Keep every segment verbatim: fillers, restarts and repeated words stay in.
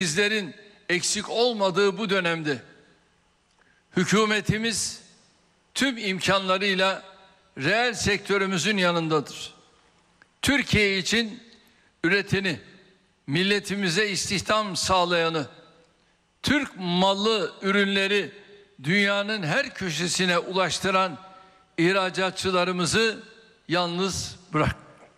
bizlerin eksik olmadığı bu dönemde hükümetimiz tüm imkanlarıyla reel sektörümüzün yanındadır. Türkiye için üreteni, milletimize istihdam sağlayanı, Türk mallı ürünleri dünyanın her köşesine ulaştıran ihracatçılarımızı yalnız bırak.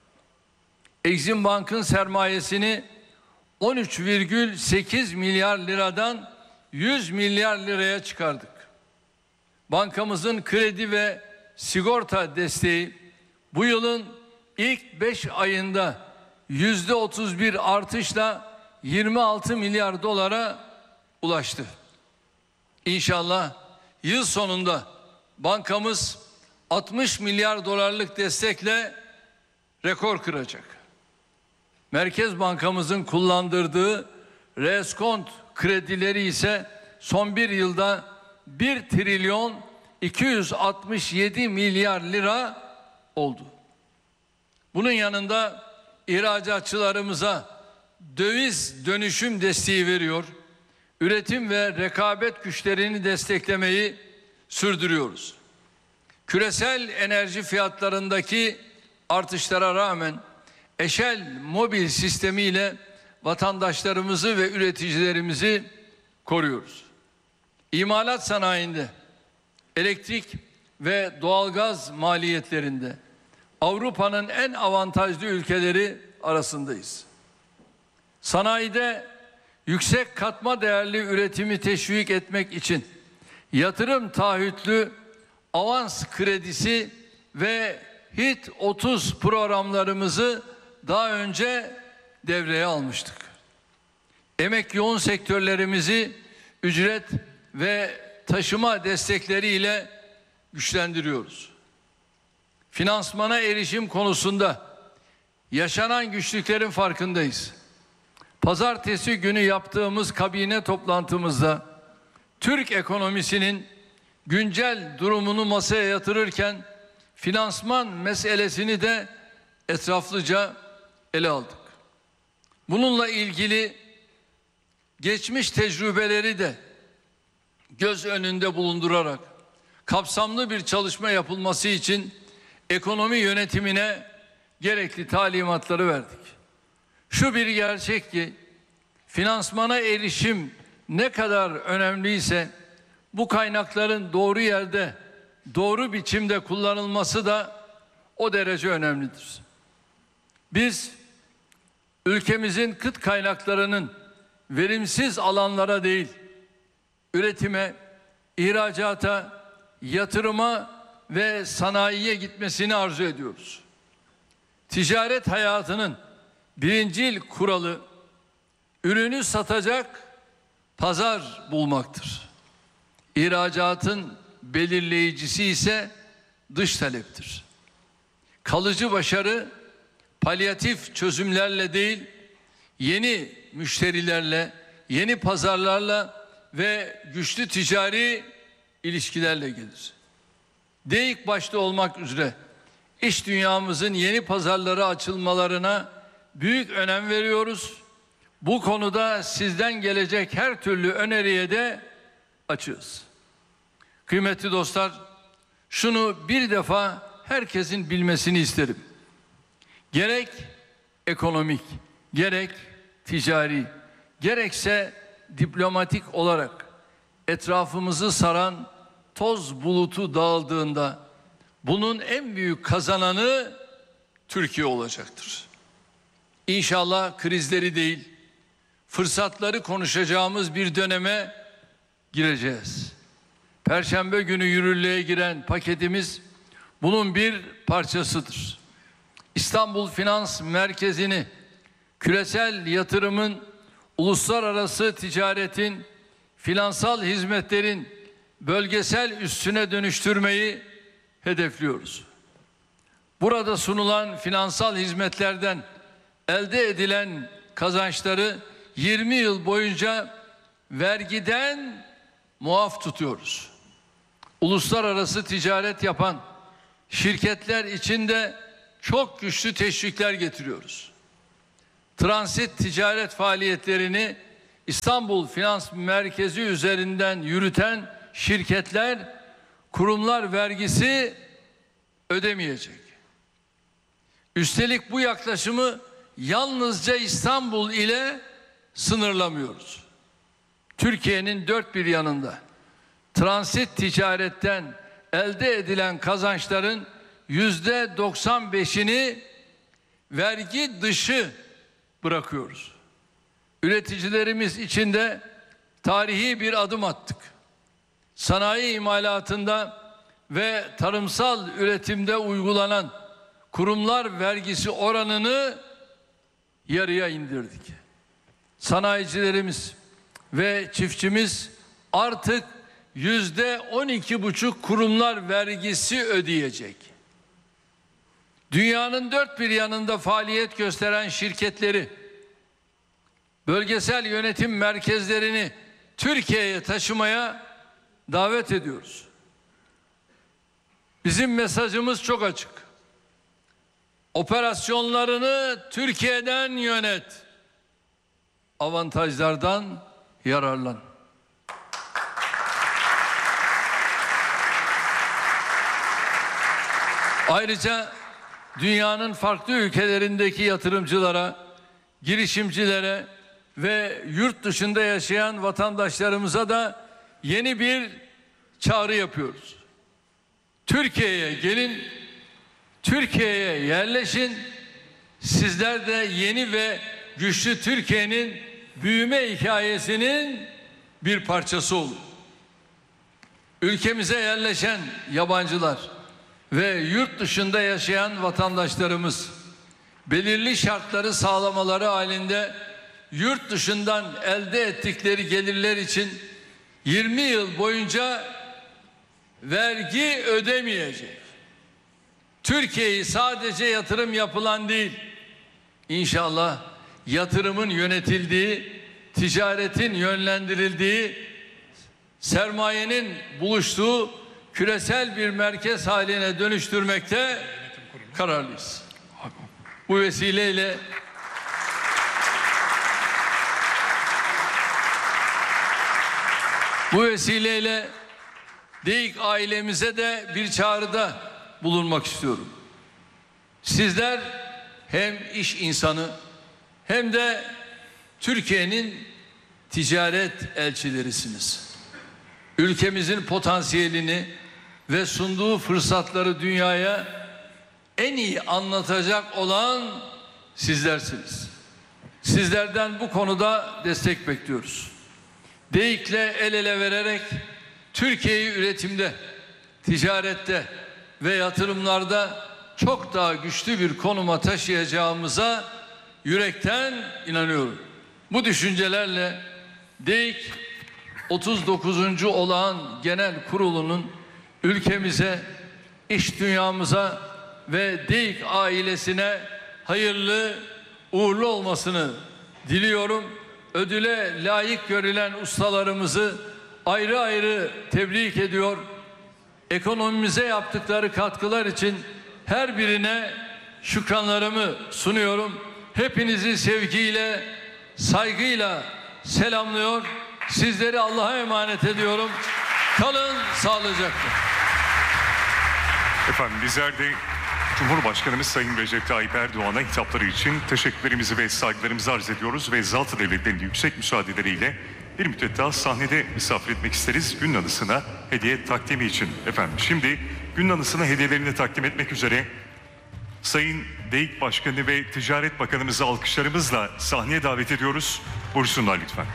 Exim Bank'ın sermayesini on üç virgül sekiz milyar liradan yüz milyar liraya çıkardık. Bankamızın kredi ve sigorta desteği bu yılın ilk beş ayında yüzde otuz bir artışla yirmi altı milyar dolara ulaştı. İnşallah yıl sonunda bankamız altmış milyar dolarlık destekle rekor kıracak. Merkez Bankamızın kullandırdığı reskont kredileri ise son bir yılda bir trilyon iki yüz altmış yedi milyar lira oldu. Bunun yanında ihracatçılarımıza döviz dönüşüm desteği veriyor. Üretim ve rekabet güçlerini desteklemeyi sürdürüyoruz. Küresel enerji fiyatlarındaki artışlara rağmen Eşel mobil sistemiyle vatandaşlarımızı ve üreticilerimizi koruyoruz. İmalat sanayinde, elektrik ve doğalgaz maliyetlerinde Avrupa'nın en avantajlı ülkeleri arasındayız. Sanayide yüksek katma değerli üretimi teşvik etmek için yatırım taahhütlü avans kredisi ve HİT otuz programlarımızı daha önce devreye almıştık. Emek yoğun sektörlerimizi ücret ve taşıma destekleriyle güçlendiriyoruz. Finansmana erişim konusunda yaşanan güçlüklerin farkındayız. Pazartesi günü yaptığımız kabine toplantımızda Türk ekonomisinin güncel durumunu masaya yatırırken finansman meselesini de etraflıca ele aldık. Bununla ilgili geçmiş tecrübeleri de göz önünde bulundurarak kapsamlı bir çalışma yapılması için ekonomi yönetimine gerekli talimatları verdik. Şu bir gerçek ki finansmana erişim ne kadar önemliyse bu kaynakların doğru yerde, doğru biçimde kullanılması da o derece önemlidir. Biz ülkemizin kıt kaynaklarının verimsiz alanlara değil, üretime, ihracata, yatırıma ve sanayiye gitmesini arzu ediyoruz. Ticaret hayatının birincil kuralı ürünü satacak pazar bulmaktır. İhracatın belirleyicisi ise dış taleptir. Kalıcı başarı palyatif çözümlerle değil, yeni müşterilerle, yeni pazarlarla ve güçlü ticari ilişkilerle gelir. DEİK başta olmak üzere iş dünyamızın yeni pazarlara açılmalarına büyük önem veriyoruz. Bu konuda sizden gelecek her türlü öneriye de açığız. Kıymetli dostlar, şunu bir defa herkesin bilmesini isterim. Gerek ekonomik, gerek ticari, gerekse diplomatik olarak etrafımızı saran toz bulutu dağıldığında bunun en büyük kazananı Türkiye olacaktır. İnşallah krizleri değil, fırsatları konuşacağımız bir döneme gireceğiz. Perşembe günü yürürlüğe giren paketimiz bunun bir parçasıdır. İstanbul Finans Merkezi'ni küresel yatırımın, uluslararası ticaretin, finansal hizmetlerin bölgesel üssüne dönüştürmeyi hedefliyoruz. Burada sunulan finansal hizmetlerden elde edilen kazançları yirmi yıl boyunca vergiden muaf tutuyoruz. Uluslararası ticaret yapan şirketler için de çok güçlü teşvikler getiriyoruz. Transit ticaret faaliyetlerini İstanbul Finans Merkezi üzerinden yürüten şirketler kurumlar vergisi ödemeyecek. Üstelik bu yaklaşımı yalnızca İstanbul ile sınırlamıyoruz. Türkiye'nin dört bir yanında transit ticaretten elde edilen kazançların yüzde doksan beşini vergi dışı bırakıyoruz. Üreticilerimiz için de tarihi bir adım attık. Sanayi imalatında ve tarımsal üretimde uygulanan kurumlar vergisi oranını yarıya indirdik. Sanayicilerimiz ve çiftçimiz artık yüzde on iki buçuk kurumlar vergisi ödeyecek. Dünyanın dört bir yanında faaliyet gösteren şirketleri, bölgesel yönetim merkezlerini Türkiye'ye taşımaya davet ediyoruz. Bizim mesajımız çok açık. Operasyonlarını Türkiye'den yönet. Avantajlardan yararlan. Ayrıca dünyanın farklı ülkelerindeki yatırımcılara, girişimcilere ve yurt dışında yaşayan vatandaşlarımıza da yeni bir çağrı yapıyoruz. Türkiye'ye gelin, Türkiye'ye yerleşin. Sizler de yeni ve güçlü Türkiye'nin büyüme hikayesinin bir parçası olun. Ülkemize yerleşen yabancılar ve yurt dışında yaşayan vatandaşlarımız belirli şartları sağlamaları halinde yurt dışından elde ettikleri gelirler için yirmi yıl boyunca vergi ödemeyecek. Türkiye'yi sadece yatırım yapılan değil, İnşallah yatırımın yönetildiği, ticaretin yönlendirildiği, sermayenin buluştuğu küresel bir merkez haline dönüştürmekte kararlıyız. Bu vesileyle bu vesileyle DEİK ailemize de bir çağrıda bulunmak istiyorum. Sizler hem iş insanı hem de Türkiye'nin ticaret elçilerisiniz. Ülkemizin potansiyelini ve sunduğu fırsatları dünyaya en iyi anlatacak olan sizlersiniz. Sizlerden bu konuda destek bekliyoruz. DEİK'le el ele vererek Türkiye'yi üretimde, ticarette ve yatırımlarda çok daha güçlü bir konuma taşıyacağımıza yürekten inanıyorum. Bu düşüncelerle DEİK otuz dokuzuncu Olağan Genel Kurulu'nun ülkemize, iş dünyamıza ve DEİK ailesine hayırlı, uğurlu olmasını diliyorum. Ödüle layık görülen ustalarımızı ayrı ayrı tebrik ediyor. Ekonomimize yaptıkları katkılar için her birine şükranlarımı sunuyorum. Hepinizi sevgiyle, saygıyla selamlıyor. Sizleri Allah'a emanet ediyorum. Kalın sağlıcakla. Efendim bizler de Cumhurbaşkanımız Sayın Recep Tayyip Erdoğan'a hitapları için teşekkürlerimizi ve saygılarımızı arz ediyoruz ve Zaltı Devletleri'nin yüksek müsaadeleriyle bir müddet daha sahnede misafir etmek isteriz gün anısına hediye takdimi için efendim. Şimdi gün anısına hediyelerini takdim etmek üzere Sayın DEİK Başkanı ve Ticaret Bakanımızı alkışlarımızla sahneye davet ediyoruz. Buyursunlar lütfen.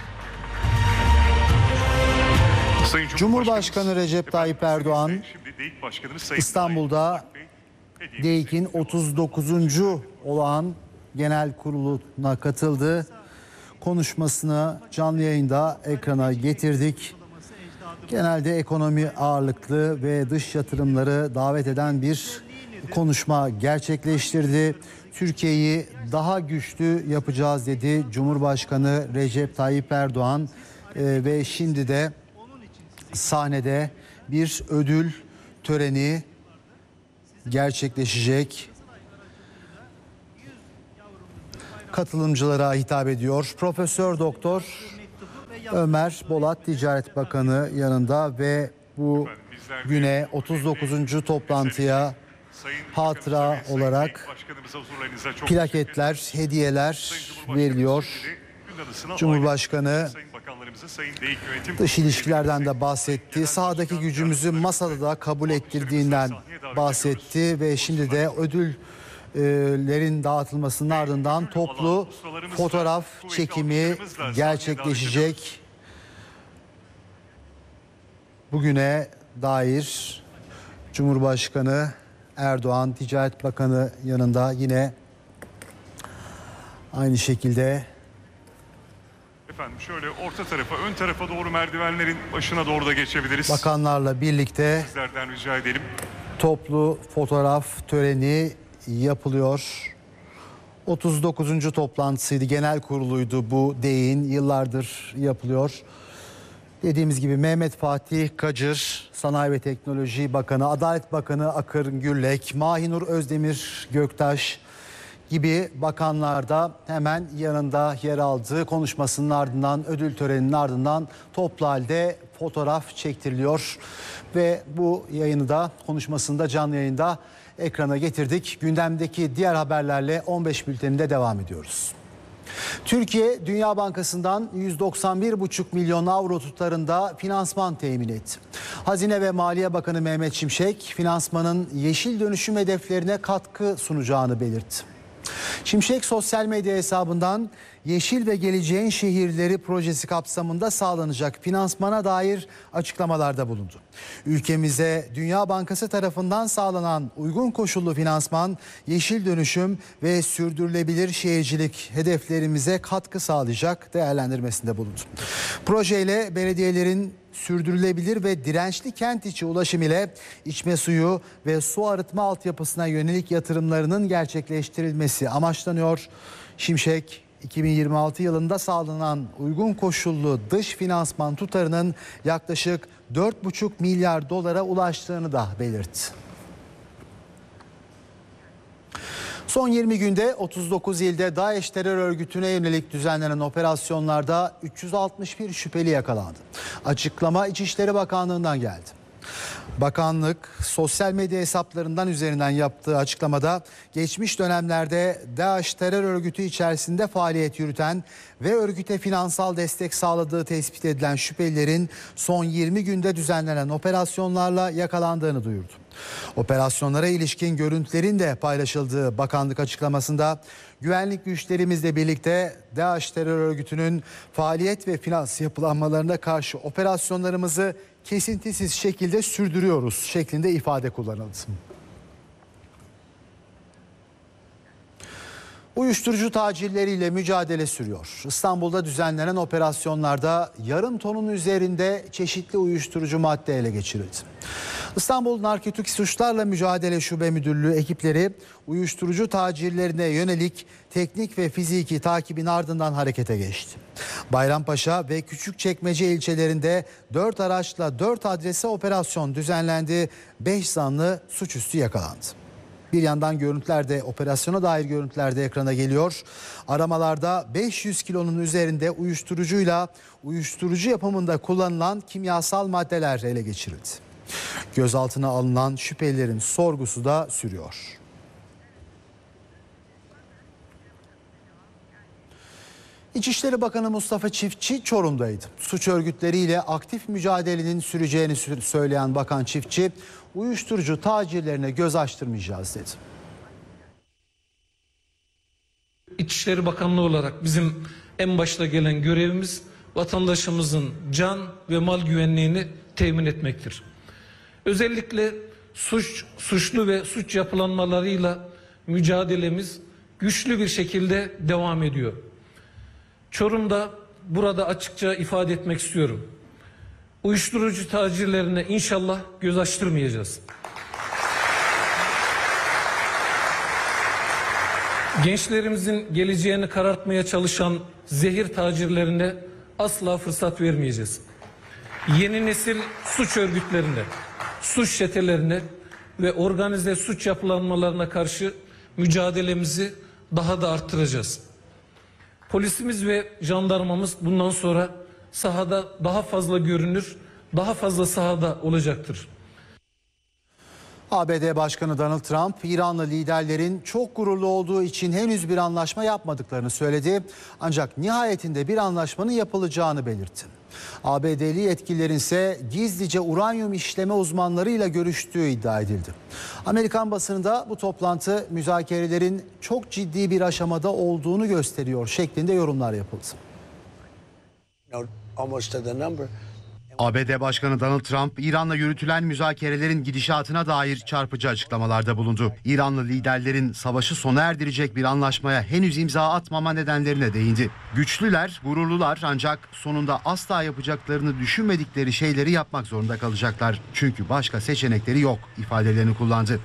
Sayın Cumhurbaşkanı Recep Tayyip Erdoğan İstanbul'da DEİK'in otuz dokuzuncu Olağan Genel Kurulu'na katıldı. Konuşmasını canlı yayında ekrana getirdik. Genelde ekonomi ağırlıklı ve dış yatırımları davet eden bir konuşma gerçekleştirdi. Türkiye'yi daha güçlü yapacağız dedi Cumhurbaşkanı Recep Tayyip Erdoğan ee, ve şimdi de sahnede bir ödül töreni gerçekleşecek. Katılımcılara hitap ediyor. Profesör Doktor Ömer Bolat Ticaret Bakanı yanında ve bu güne otuz dokuzuncu toplantıya hatıra olarak plaketler, hediyeler veriliyor. Cumhurbaşkanı dış ilişkilerden de bahsetti. Sahadaki gücümüzü masada da kabul ettirdiğinden bahsetti ve şimdi de ödüllerin dağıtılmasının ardından toplu fotoğraf çekimi gerçekleşecek. Bugüne dair Cumhurbaşkanı Erdoğan, Ticaret Bakanı yanında yine aynı şekilde. Efendim şöyle orta tarafa, ön tarafa doğru merdivenlerin başına doğru da geçebiliriz. Bakanlarla birlikte Sizlerden rica edelim. Toplu fotoğraf töreni yapılıyor. otuz dokuzuncu toplantısıydı, genel kuruluydu bu deyin, yıllardır yapılıyor. Dediğimiz gibi Mehmet Fatih Kacır, Sanayi ve Teknoloji Bakanı, Adalet Bakanı Akın Gürlek, Mahinur Özdemir Göktaş gibi bakanlar da hemen yanında yer aldı. Konuşmasının ardından, ödül töreninin ardından toplu halde fotoğraf çektiriliyor. Ve bu yayını da, konuşmasında canlı yayında ekrana getirdik. Gündemdeki diğer haberlerle on beş bülteninde devam ediyoruz. Türkiye, Dünya Bankası'ndan yüz doksan bir buçuk milyon avro tutarında finansman temin etti. Hazine ve Maliye Bakanı Mehmet Şimşek, finansmanın yeşil dönüşüm hedeflerine katkı sunacağını belirtti. Şimşek sosyal medya hesabından Yeşil ve Geleceğin Şehirleri projesi kapsamında sağlanacak finansmana dair açıklamalarda bulundu. Ülkemize Dünya Bankası tarafından sağlanan uygun koşullu finansman, yeşil dönüşüm ve sürdürülebilir şehircilik hedeflerimize katkı sağlayacak değerlendirmesinde bulundu. Projeyle belediyelerin sürdürülebilir ve dirençli kent içi ulaşım ile içme suyu ve su arıtma altyapısına yönelik yatırımlarının gerçekleştirilmesi amaçlanıyor. Şimşek, iki bin yirmi altı yılında sağlanan uygun koşullu dış finansman tutarının yaklaşık dört buçuk milyar dolara ulaştığını da belirtti. Son yirmi günde otuz dokuz ilde DAEŞ terör örgütüne yönelik düzenlenen operasyonlarda üç yüz altmış bir şüpheli yakalandı. Açıklama İçişleri Bakanlığı'ndan geldi. Bakanlık sosyal medya hesaplarından üzerinden yaptığı açıklamada geçmiş dönemlerde DAEŞ terör örgütü içerisinde faaliyet yürüten ve örgüte finansal destek sağladığı tespit edilen şüphelilerin son yirmi günde düzenlenen operasyonlarla yakalandığını duyurdu. Operasyonlara ilişkin görüntülerin de paylaşıldığı bakanlık açıklamasında güvenlik güçlerimizle birlikte DAEŞ terör örgütünün faaliyet ve finans yapılanmalarına karşı operasyonlarımızı kesintisiz şekilde sürdürüyoruz şeklinde ifade kullanıldı. Uyuşturucu tacirleriyle mücadele sürüyor. İstanbul'da düzenlenen operasyonlarda yarım tonun üzerinde çeşitli uyuşturucu madde ele geçirildi. İstanbul Narkotik Suçlarla Mücadele Şube Müdürlüğü ekipleri uyuşturucu tacirlerine yönelik teknik ve fiziki takibin ardından harekete geçti. Bayrampaşa ve Küçükçekmece ilçelerinde dört araçla dört adrese operasyon düzenlendi. beş zanlı suçüstü yakalandı. Bir yandan görüntülerde, operasyona dair görüntülerde ekrana geliyor. Aramalarda beş yüz kilonun üzerinde uyuşturucuyla uyuşturucu yapımında kullanılan kimyasal maddeler ele geçirildi. Gözaltına alınan şüphelilerin sorgusu da sürüyor. İçişleri Bakanı Mustafa Çiftçi Çorum'daydı. Suç örgütleriyle aktif mücadelenin süreceğini söyleyen Bakan Çiftçi, uyuşturucu tacirlerine göz açtırmayacağız dedi. İçişleri Bakanlığı olarak bizim en başta gelen görevimiz vatandaşımızın can ve mal güvenliğini temin etmektir. Özellikle suç, suçlu ve suç yapılanmalarıyla mücadelemiz güçlü bir şekilde devam ediyor. Çorum'da burada açıkça ifade etmek istiyorum. Uyuşturucu tacirlerine inşallah göz açtırmayacağız. Gençlerimizin geleceğini karartmaya çalışan zehir tacirlerine asla fırsat vermeyeceğiz. Yeni nesil suç örgütlerine, suç çetelerine ve organize suç yapılanmalarına karşı mücadelemizi daha da arttıracağız. Polisimiz ve jandarmamız bundan sonra sahada daha fazla görünür, daha fazla sahada olacaktır. A B D Başkanı Donald Trump, İranlı liderlerin çok gururlu olduğu için henüz bir anlaşma yapmadıklarını söyledi. Ancak nihayetinde bir anlaşmanın yapılacağını belirtti. A B D'li yetkililerin ise gizlice uranyum işleme uzmanlarıyla görüştüğü iddia edildi. Amerikan basınında bu toplantı müzakerelerin çok ciddi bir aşamada olduğunu gösteriyor şeklinde yorumlar yapıldı. A B D Başkanı Donald Trump, İran'la yürütülen müzakerelerin gidişatına dair çarpıcı açıklamalarda bulundu. İranlı liderlerin savaşı sona erdirecek bir anlaşmaya henüz imza atmama nedenlerine değindi. Güçlüler, gururlular ancak sonunda asla yapacaklarını düşünmedikleri şeyleri yapmak zorunda kalacaklar. Çünkü başka seçenekleri yok ifadelerini kullandı.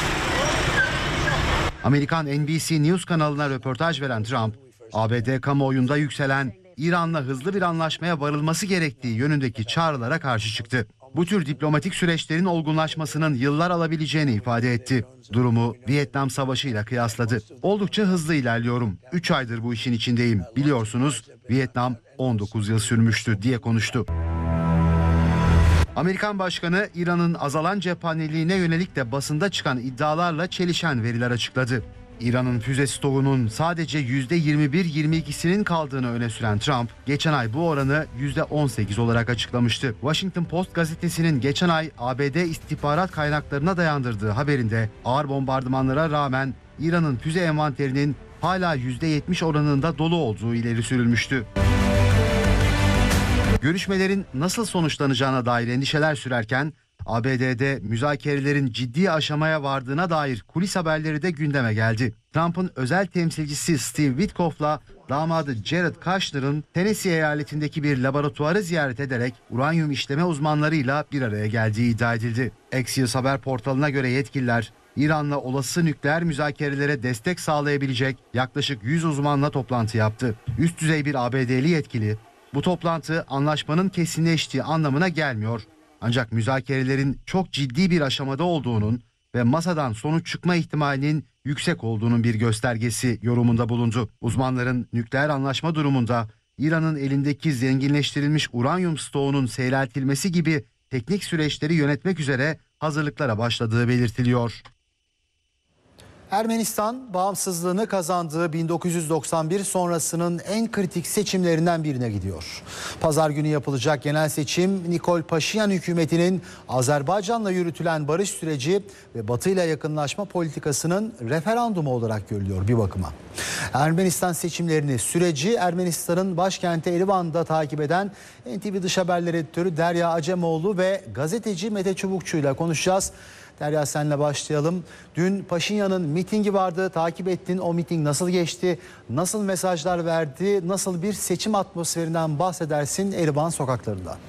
Amerikan N B C News kanalına röportaj veren Trump, A B D kamuoyunda yükselen İran'la hızlı bir anlaşmaya varılması gerektiği yönündeki çağrılara karşı çıktı. Bu tür diplomatik süreçlerin olgunlaşmasının yıllar alabileceğini ifade etti. Durumu Vietnam Savaşı ile kıyasladı. Oldukça hızlı ilerliyorum. üç aydır bu işin içindeyim. Biliyorsunuz Vietnam on dokuz yıl sürmüştü diye konuştu. Amerikan Başkanı İran'ın azalan cephaneliğine yönelik de basında çıkan iddialarla çelişen veriler açıkladı. İran'ın füze stoğunun sadece yüzde yirmi bir yirmi ikisinin kaldığını öne süren Trump, geçen ay bu oranı yüzde on sekiz olarak açıklamıştı. Washington Post gazetesinin geçen ay A B D istihbarat kaynaklarına dayandırdığı haberinde ağır bombardımanlara rağmen İran'ın füze envanterinin hala yüzde yetmiş oranında dolu olduğu ileri sürülmüştü. Görüşmelerin nasıl sonuçlanacağına dair endişeler sürerken, A B D'de müzakerelerin ciddi aşamaya vardığına dair kulis haberleri de gündeme geldi. Trump'ın özel temsilcisi Steve Witkoff'la damadı Jared Kushner'ın Tennessee eyaletindeki bir laboratuvarı ziyaret ederek uranyum işleme uzmanlarıyla bir araya geldiği iddia edildi. Axios haber portalına göre yetkililer, İran'la olası nükleer müzakerelere destek sağlayabilecek yaklaşık yüz uzmanla toplantı yaptı. Üst düzey bir A B D'li yetkili, bu toplantı anlaşmanın kesinleştiği anlamına gelmiyor. Ancak müzakerelerin çok ciddi bir aşamada olduğunun ve masadan sonuç çıkma ihtimalinin yüksek olduğunun bir göstergesi yorumunda bulundu. Uzmanların nükleer anlaşma durumunda İran'ın elindeki zenginleştirilmiş uranyum stoğunun seyreltilmesi gibi teknik süreçleri yönetmek üzere hazırlıklara başladığı belirtiliyor. Ermenistan bağımsızlığını kazandığı bin dokuz yüz doksan bir sonrasının en kritik seçimlerinden birine gidiyor. Pazar günü yapılacak genel seçim Nikol Paşinyan hükümetinin Azerbaycan'la yürütülen barış süreci ve Batı ile yakınlaşma politikasının referandumu olarak görülüyor bir bakıma. Ermenistan seçimlerini süreci Ermenistan'ın başkenti Erivan'da takip eden N T V Dış Haberler Editörü Derya Acemoğlu ve gazeteci Mete Çubukçu ile konuşacağız. Derya, senle başlayalım. Dün Paşinyan'ın mitingi vardı. Takip ettin. O miting nasıl geçti? Nasıl mesajlar verdi? Nasıl bir seçim atmosferinden bahsedersin Erivan sokaklarında?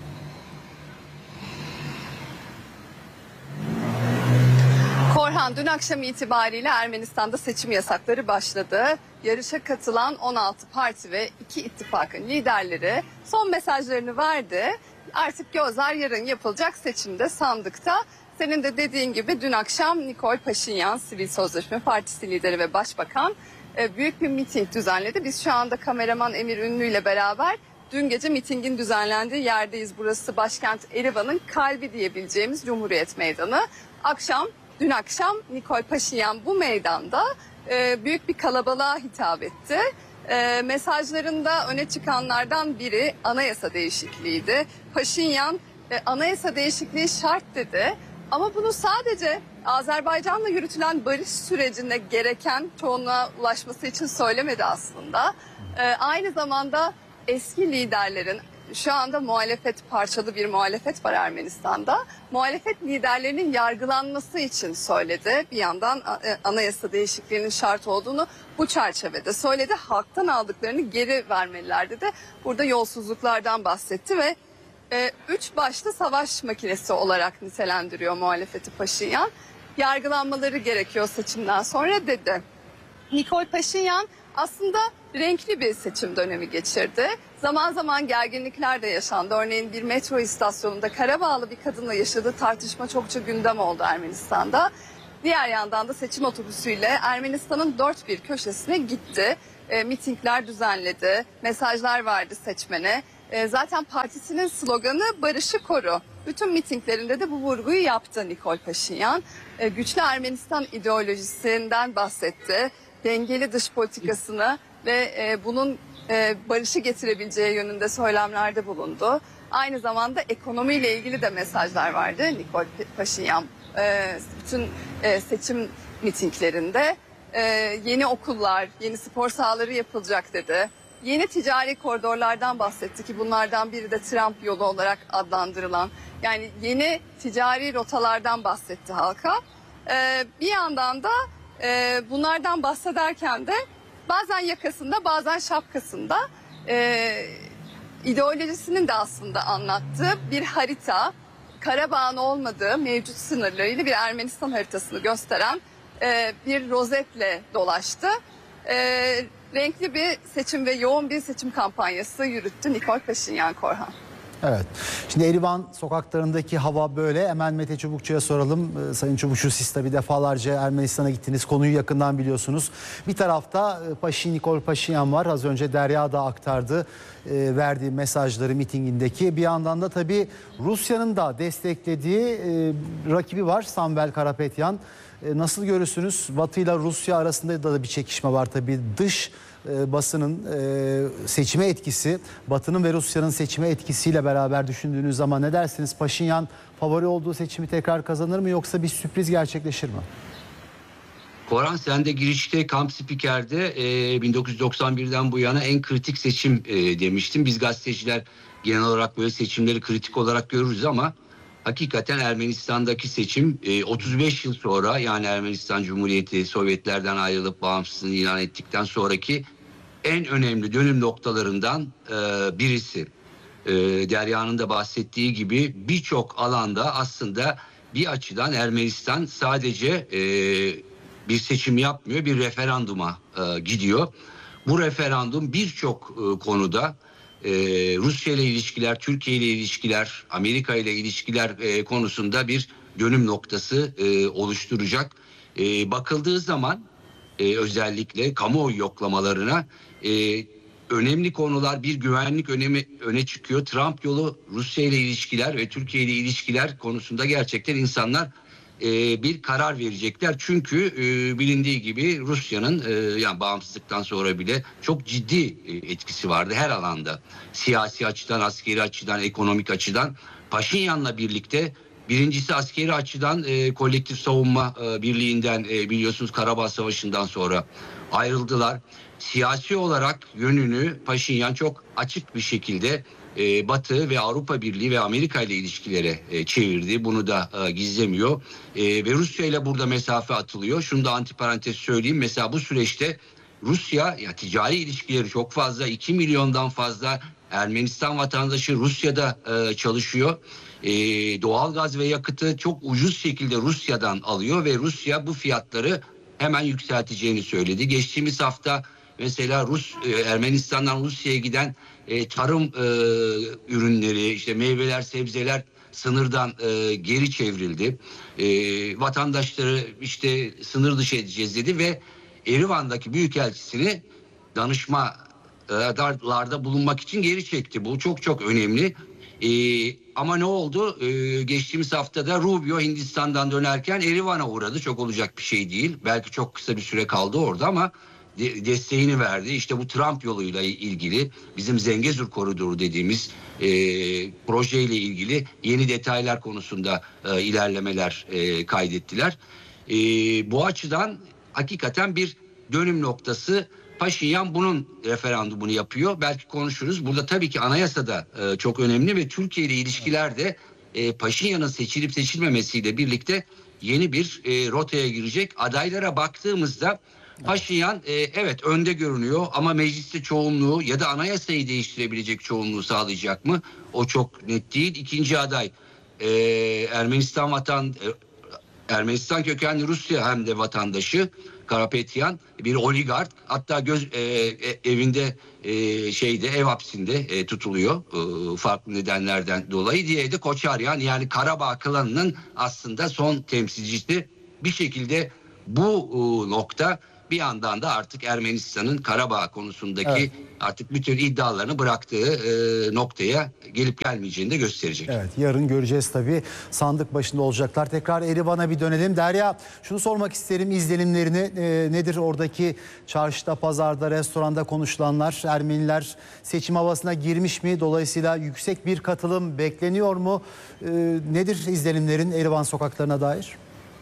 Korhan, dün akşam itibariyle Ermenistan'da seçim yasakları başladı. Yarışa katılan on altı parti ve iki ittifakın liderleri son mesajlarını verdi. Artık gözler yarın yapılacak seçimde sandıkta. Senin de dediğin gibi dün akşam Nikol Paşinyan, Sivil Sözleşme Partisi lideri ve başbakan büyük bir miting düzenledi. Biz şu anda kameraman Emir Ünlü ile beraber dün gece mitingin düzenlendiği yerdeyiz. Burası başkent Erivan'ın kalbi diyebileceğimiz Cumhuriyet Meydanı. Akşam, dün akşam Nikol Paşinyan bu meydanda büyük bir kalabalığa hitap etti. Mesajlarında öne çıkanlardan biri anayasa değişikliğiydi. Paşinyan anayasa değişikliği şart dedi. Ama bunu sadece Azerbaycan'la yürütülen barış sürecinde gereken çoğunluğa ulaşması için söylemedi aslında. Ee, aynı zamanda eski liderlerin, şu anda muhalefet, parçalı bir muhalefet var Ermenistan'da. Muhalefet liderlerinin yargılanması için söyledi. Bir yandan anayasa değişikliğinin şart olduğunu bu çerçevede söyledi. Halktan aldıklarını geri vermelilerdi de burada yolsuzluklardan bahsetti ve Ee, üç başlı savaş makinesi olarak nitelendiriyor muhalefeti Paşinyan. Yargılanmaları gerekiyor seçimden sonra dedi. Nikol Paşinyan aslında renkli bir seçim dönemi geçirdi. Zaman zaman gerginlikler de yaşandı. Örneğin bir metro istasyonunda Karabağlı bir kadınla yaşadığı tartışma çokça gündem oldu Ermenistan'da. Diğer yandan da seçim otobüsüyle Ermenistan'ın dört bir köşesine gitti. E, mitingler düzenledi, mesajlar verdi seçmene. E, zaten partisinin sloganı barışı koru. Bütün mitinglerinde de bu vurguyu yaptı Nikol Paşinyan. E, güçlü Ermenistan ideolojisinden bahsetti. Dengeli dış politikasını ve e, bunun e, barışı getirebileceği yönünde söylemlerde bulundu. Aynı zamanda ekonomiyle ilgili de mesajlar vardı Nikol Paşinyan. E, bütün e, seçim mitinglerinde e, yeni okullar, yeni spor sahaları yapılacak dedi. Yeni ticari koridorlardan bahsetti ki bunlardan biri de Trump yolu olarak adlandırılan, yani yeni ticari rotalardan bahsetti halka. Ee, bir yandan da e, bunlardan bahsederken de bazen yakasında bazen şapkasında e, ideolojisinin de aslında anlattığı bir harita, Karabağ'ın olmadığı mevcut sınırlarıyla bir Ermenistan haritasını gösteren e, bir rozetle dolaştı. E, renkli bir seçim ve yoğun bir seçim kampanyası yürüttü Nikol Paşinyan, Korhan. Evet. Şimdi Erivan sokaklarındaki hava böyle. Hemen Mete Çubukçu'ya soralım. Ee, Sayın Çubukçu, siz tabii defalarca Ermenistan'a gittiniz. Konuyu yakından biliyorsunuz. Bir tarafta Paşin, Nikol Paşinyan var. Az önce Derya da aktardı e, verdiği mesajları mitingindeki. Bir yandan da tabii Rusya'nın da desteklediği e, rakibi var, Samvel Karapetyan. E, nasıl görürsünüz? Batı ile Rusya arasında da bir çekişme var tabii. Dış e, basının e, seçime etkisi, Batı'nın ve Rusya'nın seçime etkisiyle beraber düşündüğünüz zaman ne dersiniz? Paşinyan favori olduğu seçimi tekrar kazanır mı, yoksa bir sürpriz gerçekleşir mi? Koran, sen de girişte Kamp Spiker'de e, bin dokuz yüz doksan birden bu yana en kritik seçim e, demiştim. Biz gazeteciler genel olarak böyle seçimleri kritik olarak görürüz ama hakikaten Ermenistan'daki seçim e, otuz beş yıl sonra, yani Ermenistan Cumhuriyeti Sovyetlerden ayrılıp bağımsızlığını ilan ettikten sonraki en önemli dönüm noktalarından e, birisi. E, Derya'nın da bahsettiği gibi birçok alanda aslında bir açıdan Ermenistan sadece e, bir seçim yapmıyor, bir referanduma e, gidiyor. Bu referandum birçok e, konuda e, Rusya ile ilişkiler, Türkiye ile ilişkiler, Amerika ile ilişkiler e, konusunda bir dönüm noktası e, oluşturacak. E, bakıldığı zaman e, özellikle kamuoyu yoklamalarına e, önemli konular, bir güvenlik önemi öne çıkıyor. Trump yolu, Rusya ile ilişkiler ve Türkiye ile ilişkiler konusunda gerçekten insanlar e, bir karar verecekler. Çünkü e, bilindiği gibi Rusya'nın e, yani bağımsızlıktan sonra bile çok ciddi e, etkisi vardı her alanda. Siyasi açıdan, askeri açıdan, ekonomik açıdan. Paşinyan'la birlikte birincisi askeri açıdan e, kolektif savunma e, birliğinden e, biliyorsunuz Karabağ Savaşı'ndan sonra ayrıldılar. Siyasi olarak yönünü Paşinyan çok açık bir şekilde e, Batı ve Avrupa Birliği ve Amerika ile ilişkilere e, çevirdi. Bunu da e, gizlemiyor. E, ve Rusya ile burada mesafe atılıyor. Şunu da antiparantez söyleyeyim. Mesela bu süreçte Rusya, ya ticari ilişkileri çok fazla, iki milyondan fazla Ermenistan vatandaşı Rusya'da e, çalışıyor. E, doğalgaz ve yakıtı çok ucuz şekilde Rusya'dan alıyor ve Rusya bu fiyatları hemen yükselteceğini söyledi. Geçtiğimiz hafta mesela Rus e, Ermenistan'dan Rusya'ya giden e, tarım e, ürünleri, işte meyveler, sebzeler sınırdan e, geri çevrildi. E, vatandaşları işte sınır dışı edeceğiz dedi ve Erivan'daki büyükelçisini danışmalarda bulunmak için geri çekti. Bu çok çok önemli. E, ama ne oldu? E, geçtiğimiz haftada Rubio Hindistan'dan dönerken Erivan'a uğradı. Çok olacak bir şey değil. Belki çok kısa bir süre kaldı orada ama de, desteğini verdi. İşte bu Trump yoluyla ilgili bizim Zengezur Koridoru dediğimiz e, projeyle ilgili yeni detaylar konusunda e, ilerlemeler e, kaydettiler. E, bu açıdan hakikaten bir dönüm noktası. Paşinyan bunun referandumunu yapıyor. Belki konuşuruz. Burada tabii ki anayasada e, çok önemli ve Türkiye ile ilişkilerde e, Paşinyan'ın seçilip seçilmemesiyle birlikte yeni bir e, rotaya girecek. Adaylara baktığımızda Paşinyan e, evet önde görünüyor ama mecliste çoğunluğu ya da anayasayı değiştirebilecek çoğunluğu sağlayacak mı? O çok net değil. İkinci aday e, Ermenistan vatan e, Ermenistan kökenli Rusya hem de vatandaşı Karapetyan, bir oligark, hatta göz e, e, evinde e, şeyde ev hapsinde e, tutuluyor e, farklı nedenlerden dolayı. Diğeri de Koçaryan, yani Karabağ klanının aslında son temsilcisi. Bir şekilde bu e, nokta bir yandan da artık Ermenistan'ın Karabağ konusundaki Evet. artık bütün iddialarını bıraktığı e, noktaya gelip gelmeyeceğini de gösterecek. Evet, yarın göreceğiz tabii. Sandık başında olacaklar. Tekrar Erivan'a bir dönelim. Derya, şunu sormak isterim, izlenimlerini e, nedir oradaki çarşıda, pazarda, restoranda konuşulanlar? Ermeniler seçim havasına girmiş mi? Dolayısıyla yüksek bir katılım bekleniyor mu? E, nedir izlenimlerin Erivan sokaklarına dair?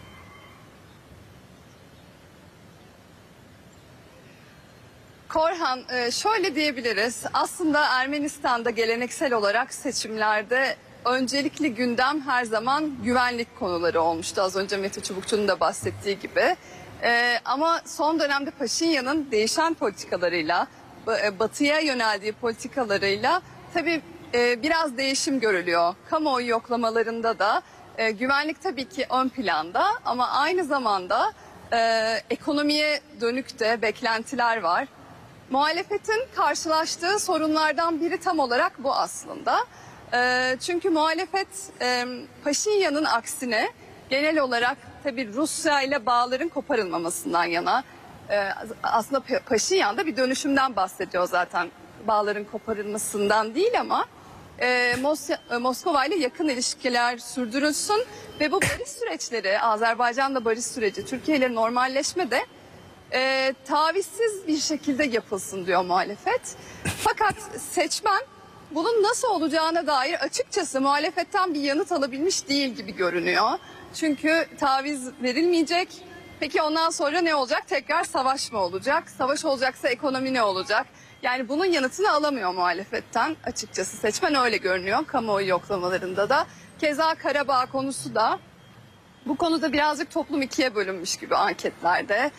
Korhan, e, şöyle diyebiliriz. Aslında Ermenistan'da geleneksel olarak seçimlerde öncelikli gündem her zaman güvenlik konuları olmuştu. Az önce Mete Çubukçu'nun da bahsettiği gibi. E, ama son dönemde Paşinyan'ın değişen politikalarıyla, batıya yöneldiği politikalarıyla tabii e, biraz değişim görülüyor. Kamuoyu yoklamalarında da e, güvenlik tabii ki ön planda ama aynı zamanda e, ekonomiye dönük de beklentiler var. Muhalefetin karşılaştığı sorunlardan biri tam olarak bu aslında. E, çünkü muhalefet e, Paşinyan'ın aksine genel olarak tabii Rusya ile bağların koparılmamasından yana. E, aslında Paşinyan da bir dönüşümden bahsediyor zaten. Bağların koparılmasından değil ama e, Mos- Moskova ile yakın ilişkiler sürdürülsün ve bu barış süreçleri, Azerbaycan'la barış süreci, Türkiye ile normalleşme de e, tavizsiz bir şekilde yapılsın diyor muhalefet. Fakat seçmen bunun nasıl olacağına dair açıkçası muhalefetten bir yanıt alabilmiş değil gibi görünüyor. Çünkü taviz verilmeyecek. Peki ondan sonra ne olacak? Tekrar savaş mı olacak? Savaş olacaksa ekonomi ne olacak? Yani bunun yanıtını alamıyor muhalefetten açıkçası. Seçmen öyle görünüyor kamuoyu yoklamalarında da. Keza Karabağ konusu da bu konuda birazcık toplum ikiye bölünmüş gibi anketlerde.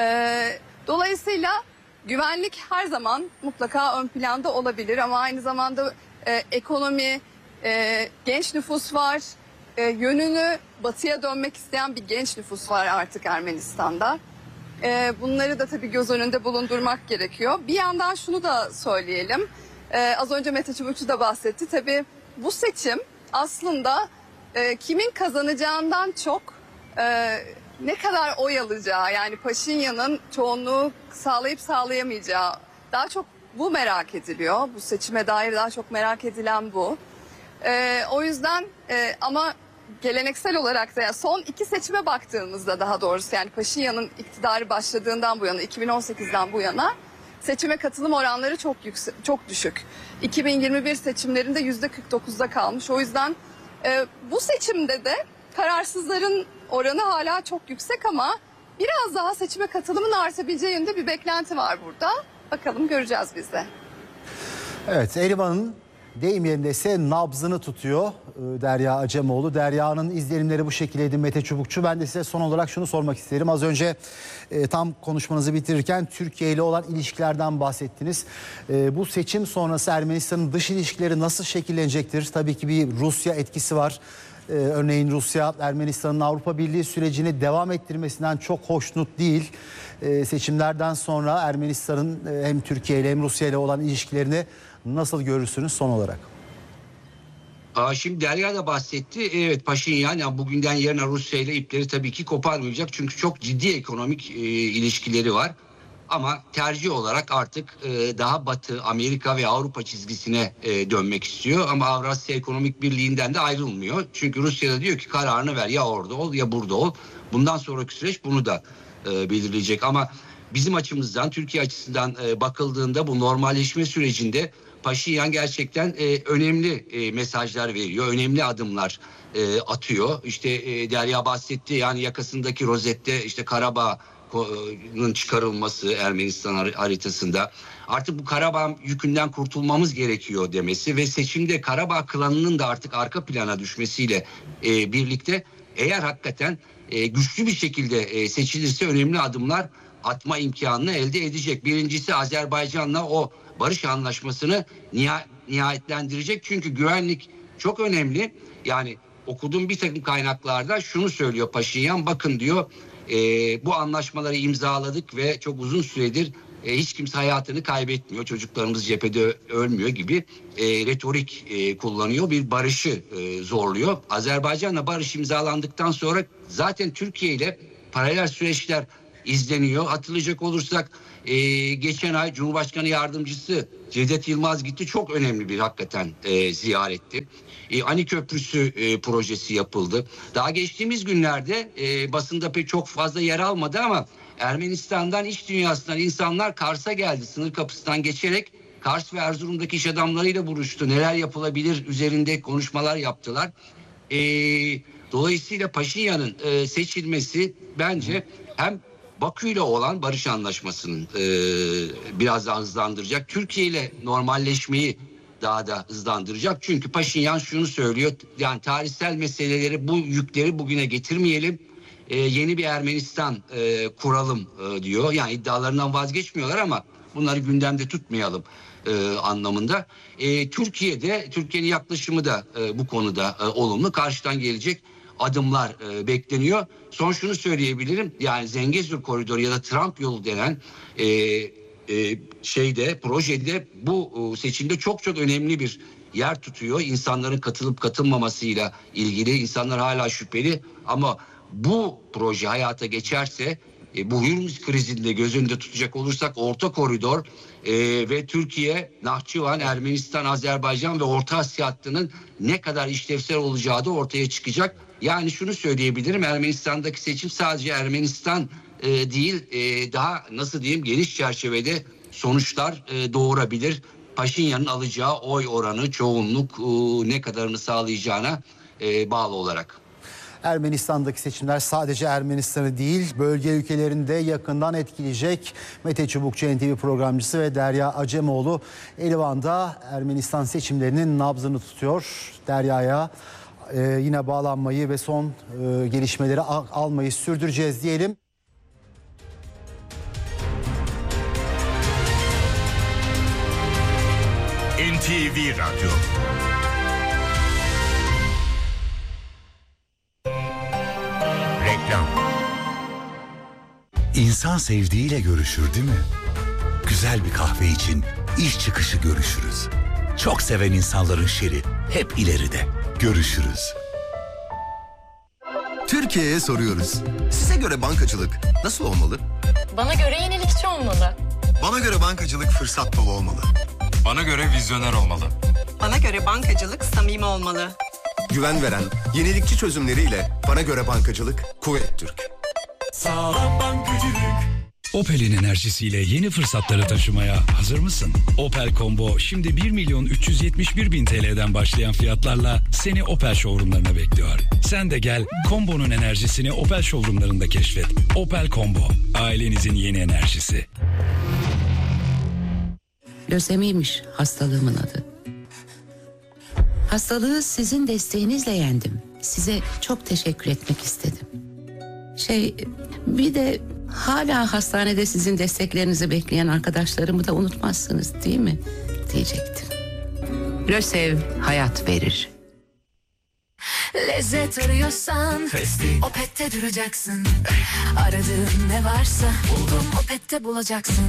Ee, dolayısıyla güvenlik her zaman mutlaka ön planda olabilir ama aynı zamanda e, ekonomi, e, genç nüfus var. E, yönünü batıya dönmek isteyen bir genç nüfus var artık Ermenistan'da. E, bunları da tabii göz önünde bulundurmak gerekiyor. Bir yandan şunu da söyleyelim. E, az önce Mete Çubukçu da bahsetti. Tabii bu seçim aslında e, kimin kazanacağından çok e, ne kadar oy alacağı, yani Paşinyan'ın çoğunluğu sağlayıp sağlayamayacağı daha çok bu merak ediliyor. Bu seçime dair daha çok merak edilen bu. E, o yüzden e, ama geleneksel olarak da yani son iki seçime baktığımızda daha doğrusu yani Paşinyan'ın iktidarı başladığından bu yana iki bin on sekizden bu yana seçime katılım oranları çok yüksek, çok düşük. iki bin yirmi bir seçimlerinde yüzde kırk dokuzda kalmış. O yüzden e, bu seçimde de kararsızların oranı hala çok yüksek ama biraz daha seçime katılımın artabileceği yönünde bir beklenti var burada. Bakalım göreceğiz biz de. Evet, Erivan'ın deyim yerindeyse nabzını tutuyor Derya Acemoğlu. Derya'nın izlenimleri bu şekildeydi, Mete Çubukçu. Ben de size son olarak şunu sormak isterim. Az önce e, tam konuşmanızı bitirirken Türkiye ile olan ilişkilerden bahsettiniz. E, bu seçim sonrası Ermenistan'ın dış ilişkileri nasıl şekillenecektir? Tabii ki bir Rusya etkisi var. Ee, örneğin Rusya Ermenistan'ın Avrupa Birliği sürecini devam ettirmesinden çok hoşnut değil. Ee, seçimlerden sonra Ermenistan'ın e, hem Türkiye ile hem Rusya ile olan ilişkilerini nasıl görürsünüz son olarak? Aa, şimdi Derya da bahsetti. Evet, Paşinyan yani bugünden yarına Rusya ile ipleri tabii ki koparmayacak. Çünkü çok ciddi ekonomik e, ilişkileri var. Ama tercih olarak artık e, daha Batı, Amerika ve Avrupa çizgisine e, dönmek istiyor. Ama Avrasya Ekonomik Birliği'nden de ayrılmıyor. Çünkü Rusya da diyor ki kararını ver, ya orada ol ya burada ol. Bundan sonraki süreç bunu da e, belirleyecek. Ama bizim açımızdan, Türkiye açısından e, bakıldığında bu normalleşme sürecinde Paşinyan gerçekten e, önemli e, mesajlar veriyor. Önemli adımlar e, atıyor. İşte e, Derya bahsetti, yani yakasındaki rozette işte Karabağ'ın çıkarılması Ermenistan haritasında. Artık bu Karabağ yükünden kurtulmamız gerekiyor demesi ve seçimde Karabağ klanının da artık arka plana düşmesiyle e, birlikte eğer hakikaten e, güçlü bir şekilde e, seçilirse önemli adımlar atma imkanını elde edecek. Birincisi Azerbaycan'la o barış anlaşmasını niha- nihayetlendirecek. Çünkü güvenlik çok önemli. Yani okuduğum bir takım kaynaklarda şunu söylüyor Paşinyan, bakın diyor e, bu anlaşmaları imzaladık ve çok uzun süredir e, hiç kimse hayatını kaybetmiyor. Çocuklarımız cephede ölmüyor gibi e, retorik e, kullanıyor. Bir barışı e, zorluyor. Azerbaycan'la barış imzalandıktan sonra zaten Türkiye ile paralel süreçler izleniyor. Hatırlayacak olursak e, geçen ay Cumhurbaşkanı Yardımcısı Cevdet Yılmaz gitti. Çok önemli bir hakikaten e, ziyaretti. E, Ani Köprüsü e, projesi yapıldı. Daha geçtiğimiz günlerde e, basında pek çok fazla yer almadı ama Ermenistan'dan, iç dünyasından insanlar Kars'a geldi. Sınır kapısından geçerek Kars ve Erzurum'daki iş adamlarıyla buluştu. Neler yapılabilir üzerinde konuşmalar yaptılar. E, dolayısıyla Paşinyan'ın e, seçilmesi bence hem Bakü ile olan barış anlaşmasının e, biraz daha hızlandıracak. Türkiye ile normalleşmeyi daha da hızlandıracak. Çünkü Paşinyan şunu söylüyor. Yani tarihsel meseleleri, bu yükleri bugüne getirmeyelim. E, yeni bir Ermenistan e, kuralım e, diyor. Yani iddialarından vazgeçmiyorlar ama bunları gündemde tutmayalım e, anlamında. E, Türkiye'de, Türkiye'nin yaklaşımı da e, bu konuda e, olumlu. Karşıdan gelecek adımlar e, bekleniyor. Son şunu söyleyebilirim. Yani Zengezur Koridoru ya da Trump yolu denen e, e, şeyde, projede bu e, seçimde çok çok önemli bir yer tutuyor. İnsanların katılıp katılmamasıyla ilgili. İnsanlar hala şüpheli ama bu proje hayata geçerse e, bu Hürmüz krizini de göz önünde tutacak olursak Orta Koridor e, ve Türkiye, Nahçıvan, Ermenistan, Azerbaycan ve Orta Asya hattının ne kadar işlevsel olacağı da ortaya çıkacak. Yani şunu söyleyebilirim, Ermenistan'daki seçim sadece Ermenistan e, değil e, daha nasıl diyeyim geniş çerçevede sonuçlar e, doğurabilir. Paşinyan'ın alacağı oy oranı, çoğunluk e, ne kadarını sağlayacağına e, bağlı olarak. Ermenistan'daki seçimler sadece Ermenistan'ı değil, bölge ülkelerini de yakından etkileyecek. Mete Çubukçu N T V programcısı ve Derya Acemoğlu Erivan'da Ermenistan seçimlerinin nabzını tutuyor. Derya'ya e, yine bağlanmayı ve son e, gelişmeleri al- almayı sürdüreceğiz diyelim. N T V Radyo. Reklam. İnsan sevdiğiyle görüşür değil mi? Güzel bir kahve için iş çıkışı görüşürüz. Çok seven insanların şeri hep ileride. Görüşürüz. Türkiye'ye soruyoruz. Size göre bankacılık nasıl olmalı? Bana göre yenilikçi olmalı. Bana göre bankacılık fırsat dolu olmalı. Bana göre vizyoner olmalı. Bana göre bankacılık samimi olmalı. Güven veren, yenilikçi çözümleriyle bana göre bankacılık Kuvvet Türk. Sağlam bankacılık. Opel'in enerjisiyle yeni fırsatları taşımaya hazır mısın? Opel Combo şimdi bir milyon üç yüz yetmiş bir bin T L'den başlayan fiyatlarla seni Opel showroomlarına bekliyor. Sen de gel Combo'nun enerjisini Opel showroomlarında keşfet. Opel Combo, ailenizin yeni enerjisi. Lösemiymiş hastalığımın adı. Hastalığı sizin desteğinizle yendim. Size çok teşekkür etmek istedim. Şey, bir de hala hastanede sizin desteklerinizi bekleyen arkadaşlarımı da unutmazsınız değil mi? Diyecektim. Lösev hayat verir. Lezzet arıyorsan Festi. Opet'te duracaksın. Aradığın ne varsa buldum Opet'te bulacaksın.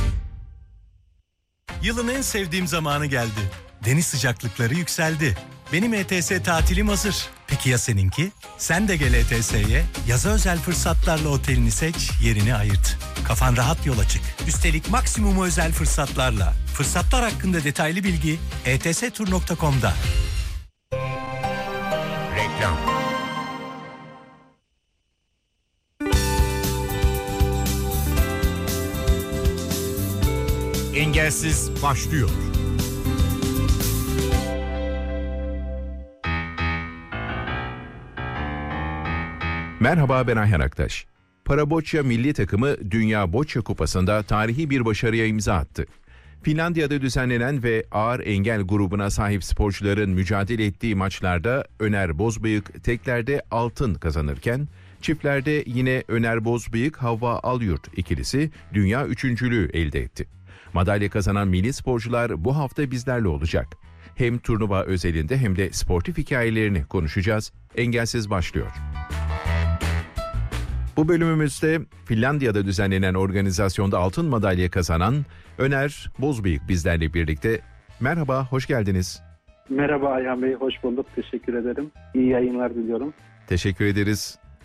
Yılın en sevdiğim zamanı geldi. Deniz sıcaklıkları yükseldi. Benim E T S tatilim hazır. Peki ya seninki? Sen de gel E T S'ye. Yaza özel fırsatlarla otelini seç, yerini ayırt. Kafan rahat yola çık. Üstelik maksimumu özel fırsatlarla. Fırsatlar hakkında detaylı bilgi e t s tur nokta com'da. Reklam. Engelsiz başlıyor. Merhaba, ben Ayhan Aktaş. Paraboçya milli takımı Dünya Boçya Kupası'nda tarihi bir başarıya imza attı. Finlandiya'da düzenlenen ve ağır engel grubuna sahip sporcuların mücadele ettiği maçlarda Öner Bozbıyık teklerde altın kazanırken, çiftlerde yine Öner Bozbıyık Havva Alyurt ikilisi dünya üçüncülüğü elde etti. Madalya kazanan milli sporcular bu hafta bizlerle olacak. Hem turnuva özelinde hem de sportif hikayelerini konuşacağız. Engelsiz başlıyor. Bu bölümümüzde Finlandiya'da düzenlenen organizasyonda altın madalya kazanan Öner Bozbıyık bizlerle birlikte. Merhaba, hoş geldiniz. Merhaba Ayhan Bey, hoş bulduk. Teşekkür ederim. İyi yayınlar diliyorum. Teşekkür ederiz.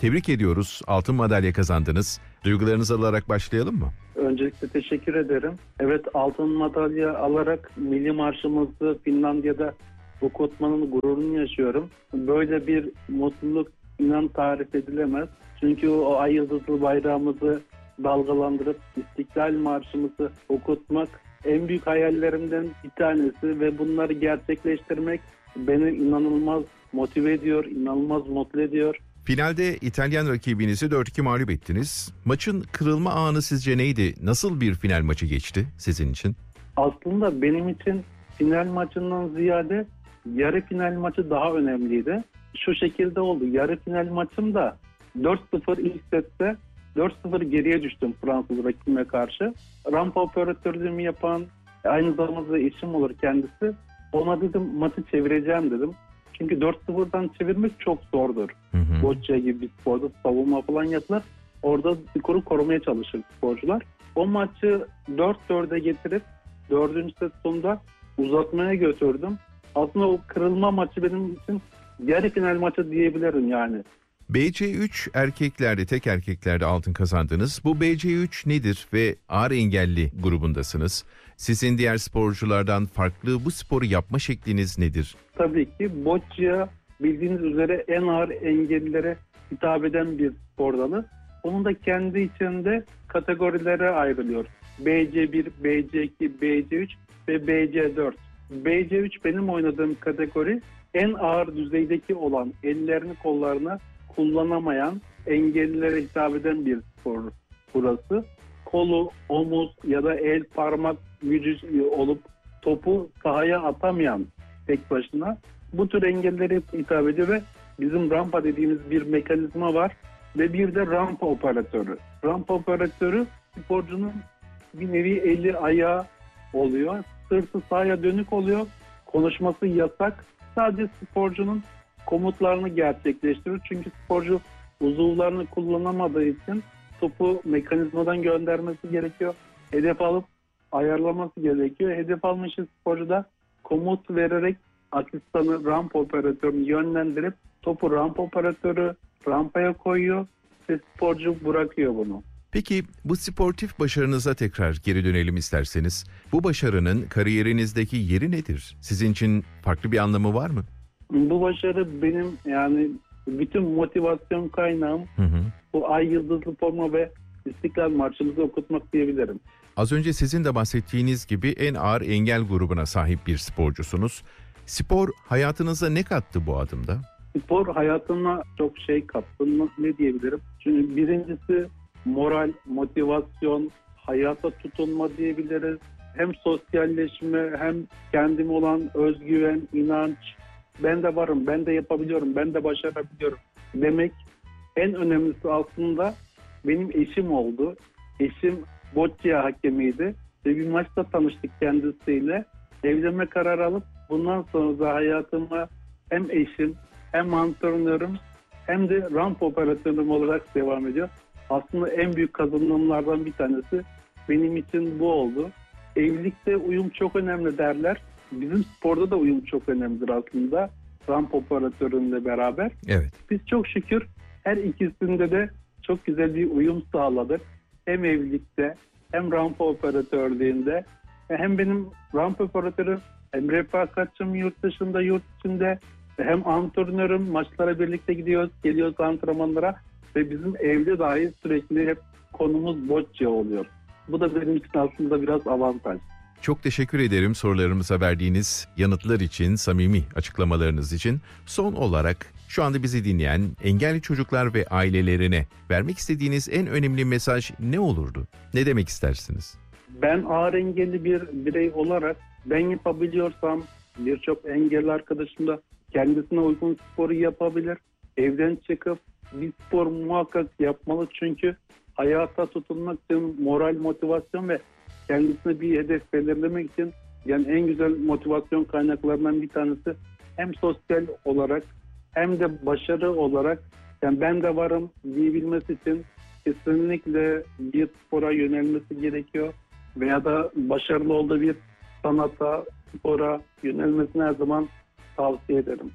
Tebrik ediyoruz. Altın madalya kazandınız. Duygularınızı alarak başlayalım mı? Öncelikle teşekkür ederim. Evet, altın madalya alarak milli marşımızı Finlandiya'da okutmanın gururunu yaşıyorum. Böyle bir mutluluk inan tarif edilemez. Çünkü o ay yıldızlı bayrağımızı dalgalandırıp İstiklal Marşımızı okutmak en büyük hayallerimden bir tanesi ve bunları gerçekleştirmek beni inanılmaz motive ediyor, inanılmaz mutlu ediyor. Finalde İtalyan rakibinizi dört iki mağlup ettiniz. Maçın kırılma anı sizce neydi? Nasıl bir final maçı geçti sizin için? Aslında benim için final maçından ziyade yarı final maçı daha önemliydi. Şu şekilde oldu. Yarı final maçımda dört sıfır ilk sette dört sıfır geriye düştüm Fransız rakibime karşı. Rampa operatörlüğümü yapan, aynı zamanda eşim olur kendisi. Ona dedim maçı çevireceğim dedim. Çünkü dört sıfırdan çevirmek çok zordur. Boccia gibi bir sporda savunma falan yapılır. Orada skoru korumaya çalışır sporcular. O maçı dört dörde getirip dördüncü set sonunda uzatmaya götürdüm. Aslında o kırılma maçı benim için yarı final maçı diyebilirim yani. B C üç erkeklerde, tek erkeklerde altın kazandınız. Bu B C üç nedir ve ağır engelli grubundasınız? Sizin diğer sporculardan farklı bu sporu yapma şekliniz nedir? Tabii ki boccia bildiğiniz üzere en ağır engellilere hitap eden bir spor dalı. Onun da kendi içinde kategorilere ayrılıyor. B C bir, B C iki, B C üç ve B C dört. B C üç benim oynadığım kategori en ağır düzeydeki olan, ellerini kollarını kullanamayan, engellilere hitap eden bir spor burası. Kolu, omuz ya da el, parmak gücü olup topu sahaya atamayan tek başına bu tür engellilere hitap ediyor ve bizim rampa dediğimiz bir mekanizma var ve bir de rampa operatörü. Rampa operatörü sporcunun bir nevi eli ayağı oluyor. Sırtı sahaya dönük oluyor. Konuşması yasak. Sadece sporcunun komutlarını gerçekleştirir. Çünkü sporcu uzuvlarını kullanamadığı için topu mekanizmadan göndermesi gerekiyor. Hedef alıp ayarlaması gerekiyor. Hedef almış sporcu da komut vererek asistanı, rampa operatörünü yönlendirip topu rampa operatörü rampaya koyuyor ve sporcu bırakıyor bunu. Peki bu sportif başarınıza tekrar geri dönelim isterseniz. Bu başarının kariyerinizdeki yeri nedir? Sizin için farklı bir anlamı var mı? Bu başarı benim yani bütün motivasyon kaynağım hı hı. bu ay yıldızlı forma ve İstiklal Marşımızı okutmak diyebilirim. Az önce sizin de bahsettiğiniz gibi en ağır engel grubuna sahip bir sporcusunuz. Spor hayatınıza ne kattı bu adımda? Spor hayatıma çok şey kattı. Ne diyebilirim? Çünkü birincisi moral, motivasyon, hayata tutunma diyebiliriz. Hem sosyalleşme hem kendime olan özgüven, inanç. Ben de varım, ben de yapabiliyorum, ben de başarabiliyorum demek. En önemlisi aslında benim eşim oldu. Eşim boccia hakemiydi ve bir maçta tanıştık kendisiyle. Evlenme kararı alıp bundan sonra da hayatıma hem eşim hem antrenörüm hem de ramp operatörüm olarak devam ediyor. Aslında en büyük kazanımlardan bir tanesi benim için bu oldu. Evlilikte uyum çok önemli derler. Bizim sporda da uyum çok önemlidir aslında. Ramp operatörünle beraber. Evet. Biz çok şükür her ikisinde de çok güzel bir uyum sağladık. Hem evlilikte hem ramp operatörlüğünde. Hem benim ramp operatörüm hem refakatçım yurt dışında yurt içinde hem antrenörüm, maçlara birlikte gidiyoruz, geliyoruz antrenmanlara ve bizim evde dahi sürekli hep konumuz boccia oluyor. Bu da benim için aslında biraz avantaj. Çok teşekkür ederim sorularımıza verdiğiniz yanıtlar için, samimi açıklamalarınız için. Son olarak şu anda bizi dinleyen engelli çocuklar ve ailelerine vermek istediğiniz en önemli mesaj ne olurdu? Ne demek istersiniz? Ben ağır engelli bir birey olarak ben yapabiliyorsam birçok engelli arkadaşım da kendisine uygun sporu yapabilir. Evden çıkıp bir spor muhakkak yapmalı çünkü hayata tutunmak için moral, motivasyon ve kendisine bir hedef belirlemek için yani en güzel motivasyon kaynaklarından bir tanesi hem sosyal olarak hem de başarı olarak yani ben de varım diyebilmesi için kesinlikle bir spora yönelmesi gerekiyor veya da başarılı olduğu bir sanata, spora yönelmesini her zaman tavsiye ederim.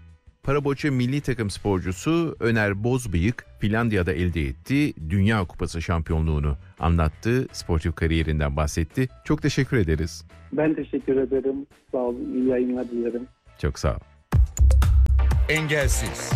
Paraboça milli takım sporcusu Öner Bozbıyık Finlandiya'da elde ettiği Dünya Kupası şampiyonluğunu anlattı, sportif kariyerinden bahsetti. Çok teşekkür ederiz. Ben teşekkür ederim. Sağ olun. İyi yayınlar dilerim. Çok sağ ol. Engelsiz.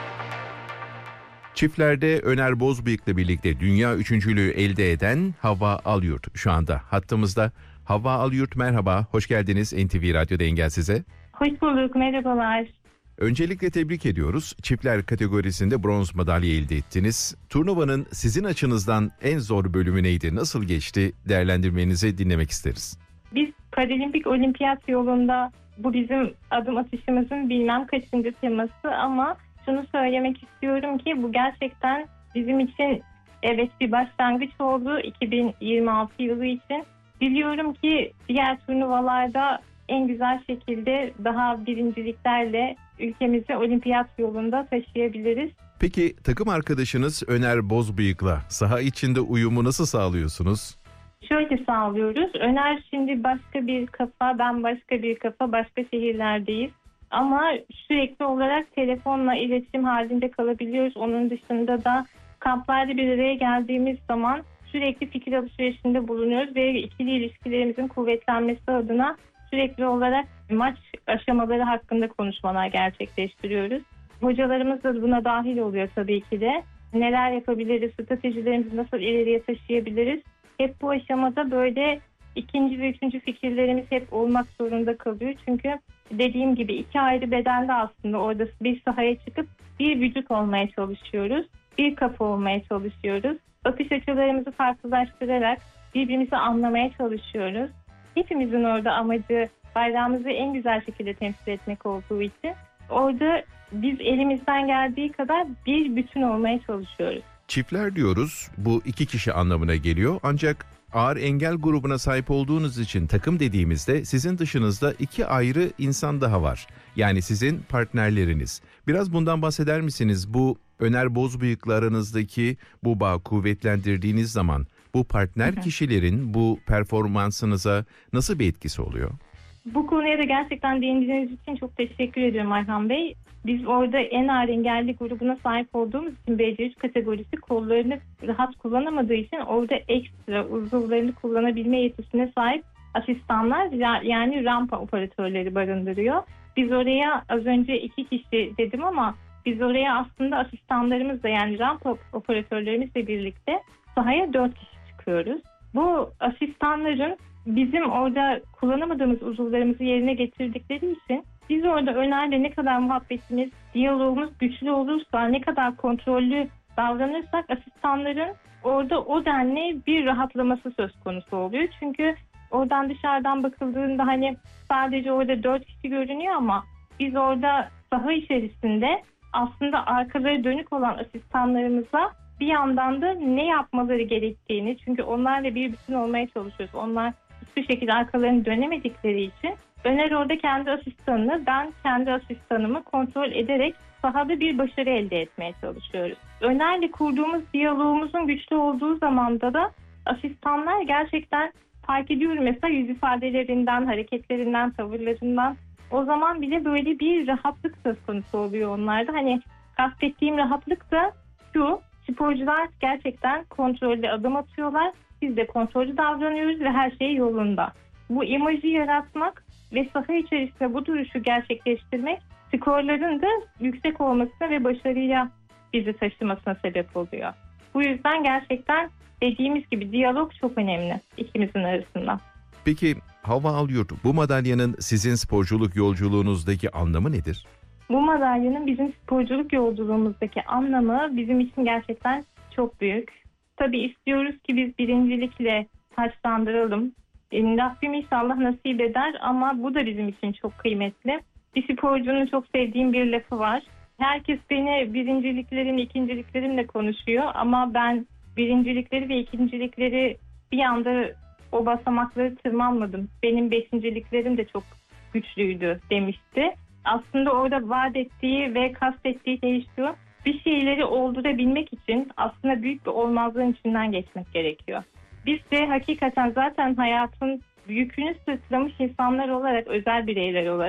Çiftlerde Öner Bozbıyık'la birlikte dünya üçüncülüğü elde eden Havva Alyurt şu anda hattımızda. Havva Alyurt merhaba, hoş geldiniz N T V Radyo'da Engelsiz'e. Hoş bulduk, merhabalar. Öncelikle tebrik ediyoruz. Çiftler kategorisinde bronz madalya elde ettiniz. Turnuvanın sizin açınızdan en zor bölümü neydi? Nasıl geçti? Değerlendirmenizi dinlemek isteriz. Biz Paralimpik Olimpiyat yolunda bu bizim adım atışımızın bilmem kaçıncı teması ama şunu söylemek istiyorum ki bu gerçekten bizim için evet bir başlangıç oldu iki bin yirmi altı yılı için. Biliyorum ki diğer turnuvalarda en güzel şekilde daha birinciliklerle ülkemizi olimpiyat yolunda taşıyabiliriz. Peki takım arkadaşınız Öner Bozbıyık'la saha içinde uyumu nasıl sağlıyorsunuz? Şöyle sağlıyoruz. Öner şimdi başka bir kafa, ben başka bir kafa, başka şehirlerdeyiz. Ama sürekli olarak telefonla iletişim halinde kalabiliyoruz. Onun dışında da kamplarda bir araya geldiğimiz zaman sürekli fikir alışverişinde bulunuyoruz ve ikili ilişkilerimizin kuvvetlenmesi adına sürekli olarak maç aşamaları hakkında konuşmalar gerçekleştiriyoruz. Hocalarımız da buna dahil oluyor tabii ki de. Neler yapabiliriz, stratejilerimizi nasıl ileriye taşıyabiliriz? Hep bu aşamada böyle ikinci ve üçüncü fikirlerimiz hep olmak zorunda kalıyor. Çünkü dediğim gibi iki ayrı bedende aslında orada bir sahaya çıkıp bir vücut olmaya çalışıyoruz. Bir kafa olmaya çalışıyoruz. Bakış açılarımızı farklılaştırarak birbirimizi anlamaya çalışıyoruz. Hepimizin orada amacı bayrağımızı en güzel şekilde temsil etmek olduğu için orada biz elimizden geldiği kadar bir bütün olmaya çalışıyoruz. Çiftler diyoruz, bu iki kişi anlamına geliyor ancak ağır engel grubuna sahip olduğunuz için takım dediğimizde sizin dışınızda iki ayrı insan daha var. Yani sizin partnerleriniz. Biraz bundan bahseder misiniz? Bu Öner Bozbıyık'la aranızdaki bu bağı kuvvetlendirdiğiniz zaman bu partner kişilerin bu performansınıza nasıl bir etkisi oluyor? Bu konuya da gerçekten değindiğiniz için çok teşekkür ediyorum Ayhan Bey. Biz orada en ağır engelli grubuna sahip olduğumuz için B C üç kategorisi kollarını rahat kullanamadığı için orada ekstra uzuvlarını kullanabilme yetisine sahip asistanlar yani rampa operatörleri barındırıyor. Biz oraya az önce iki kişi dedim ama biz oraya aslında asistanlarımızla yani rampa operatörlerimizle birlikte sahaya dört kişi çıkıyoruz. Bu asistanların bizim orada kullanamadığımız uzuvlarımızı yerine getirdikleri için biz orada Öner'le ne kadar muhabbetimiz, diyalogumuz güçlü olursa, ne kadar kontrollü davranırsak asistanların orada o denli bir rahatlaması söz konusu oluyor. Çünkü oradan dışarıdan bakıldığında hani sadece orada dört kişi görünüyor ama biz orada saha içerisinde aslında arkaları dönük olan asistanlarımıza bir yandan da ne yapmaları gerektiğini, çünkü onlarla bir bütün olmaya çalışıyoruz. Onlar hiçbir şekilde arkalarını dönemedikleri için Öner orada kendi asistanını, ben kendi asistanımı kontrol ederek sahada bir başarı elde etmeye çalışıyoruz. Öner'le kurduğumuz diyalogumuzun güçlü olduğu zamanda da asistanlar gerçekten fark ediyorum mesela yüz ifadelerinden, hareketlerinden, tavırlarından. O zaman bile böyle bir rahatlık söz konusu oluyor onlarda. Hani kastettiğim rahatlık da şu, sporcular gerçekten kontrollü adım atıyorlar. Biz de kontrollü davranıyoruz ve her şey yolunda. Bu imajı yaratmak ve saha içerisinde bu duruşu gerçekleştirmek skorların da yüksek olmasına ve başarıyla bizi taşımasına sebep oluyor. Bu yüzden gerçekten dediğimiz gibi diyalog çok önemli ikimizin arasında. Peki Havva Alyurt, bu madalyanın sizin sporculuk yolculuğunuzdaki anlamı nedir? Bu madalyanın bizim sporculuk yolculuğumuzdaki anlamı bizim için gerçekten çok büyük. Tabii istiyoruz ki biz birincilikle taçlandıralım. Rabbim inşallah nasip eder ama bu da bizim için çok kıymetli. Bir sporcunun çok sevdiğim bir lafı var. Herkes beni birinciliklerim, ikinciliklerimle konuşuyor ama ben birincilikleri ve ikincilikleri bir anda o basamakları tırmanmadım. Benim beşinciliklerim de çok güçlüydü demişti. Aslında orada vaat ettiği ve kastettiği şey şu, bir şeyleri oldurabilmek için aslında büyük bir olmazlığın içinden geçmek gerekiyor. Biz de hakikaten zaten hayatın yükünü sırtlamış insanlar olarak, özel bireyler olarak